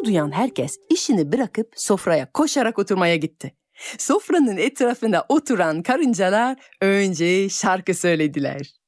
Bunu duyan herkes işini bırakıp sofraya koşarak oturmaya gitti. Sofranın etrafına oturan karıncalar önce şarkı söylediler.